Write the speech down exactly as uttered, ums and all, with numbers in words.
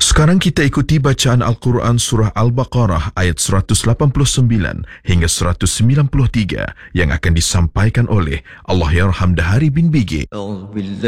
Sekarang kita ikuti bacaan Al-Quran Surah Al-Baqarah ayat seratus lapan puluh sembilan hingga seratus sembilan puluh tiga yang akan disampaikan oleh Allahyarham Dahari bin Bigi.